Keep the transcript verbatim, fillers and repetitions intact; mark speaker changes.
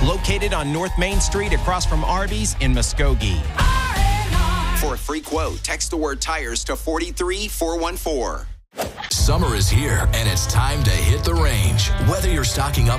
Speaker 1: Located on North Main Street across from Arby's in Muskogee.
Speaker 2: For a free quote, text the word tires to four three four one four.
Speaker 3: Summer is here, and it's time to hit the range. Whether you're stocking up